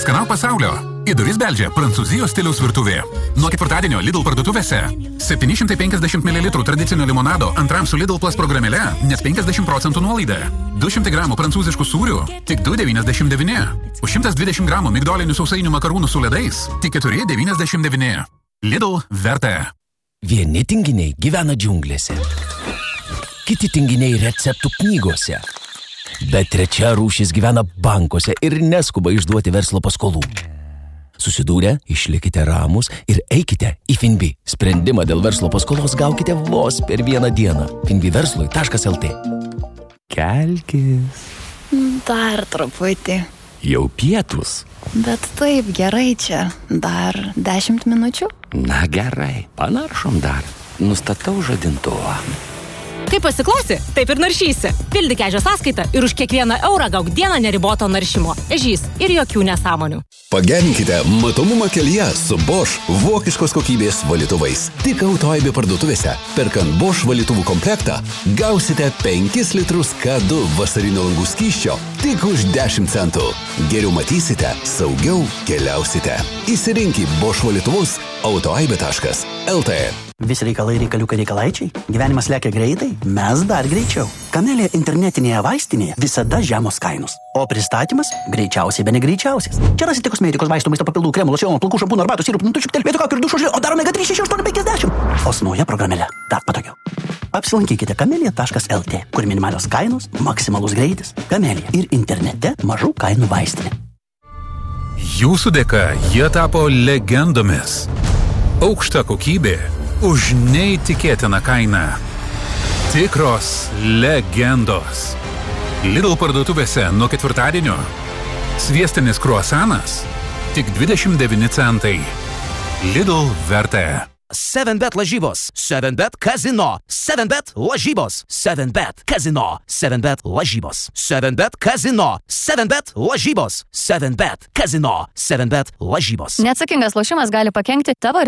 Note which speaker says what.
Speaker 1: Skanauk pasaulio. Į duris beldžia Prancūzijos stiliaus virtuvė. Nuo ketvirtadienio Lidl parduotuvėse 750 ml tradicinio limonado antram su Lidl Plus programėle net 50% nuolaida. 200 gramų prancūziškų sūrių tik 2,99. Už 120 gramų migdolinių sausainių makarūnų su ledais tik 4,99. Lidl verta.
Speaker 2: Vieni tinginiai gyvena džiunglėse, kiti tinginiai receptų knygose, bet trečia rūšis gyvena bankuose ir neskuba išduoti verslo paskolų. Susidūrę, išlikite ramus ir eikite į Finbi. Sprendimą dėl verslo paskolos gaukite vos per vieną dieną. finbiverslui.lt.
Speaker 3: Kelkis.
Speaker 4: Dar truputį.
Speaker 3: Jau pietus.
Speaker 4: Bet taip gerai čia. Dar 10 minučių?
Speaker 3: Na gerai, panaršom dar. Nustatau žadintuvą.
Speaker 5: Kaip pasiklausi, taip ir naršysi. Pildyk ežio sąskaitą ir už kiekvieną eurą gauk dieną neriboto naršymo. Ežys ir jokių nesąmonių.
Speaker 6: Pagerinkite matomumą kelyje su Bosch vokiškos kokybės valytuvais. Tik Autoaibė parduotuvėse. Perkant Bosch valytuvų komplektą gausite 5 litrus K2 vasarinio langų skysčio tik už 10 centų. Geriau matysite, saugiau keliausite. Įsirinki Bosch valytuvus autoaibė.lt.
Speaker 7: Visi reikalai reikaliukai reikalaičiai. Gyvenimas lekia greitai, mes dar greičiau. Kamelė internetinėje vaistinėje visada žemos kainos. O pristatymas greičiausiai, be negreičiausias. Čia rasite kosmetikos, vaistų, maisto papildų, kremų, locionų, plaukų, šampūnų, arbatų, sirupų, nutučių, telpėtų kakų ir dušo žilio, o dar omega 3, 6, 8, 50. O su nauja programėle dar patogiau. Apsilankykite kamelė.lt, kur minimalios kainos, maksimalus greitis. Kamelė ir internete mažų kainų vaistinė.
Speaker 1: Jūsų dėka jie tapo legendomis. Aukšta kokybė už neįtikėtiną kainą. Tikros legendos. Lidl parduotuvėse nuo ketvirtadienio. Sviestinis kruasanas tik 29 centai. Lidl verta.
Speaker 2: 7bet lažybos, 7bet kazino, 7bet lažybos, 7bet kazino, 7bet lažybos, 7bet kazino, 7bet lažybos, 7bet kazino, 7bet lažybos.
Speaker 4: Neatsakingas lošimas gali pakenkti tavo ir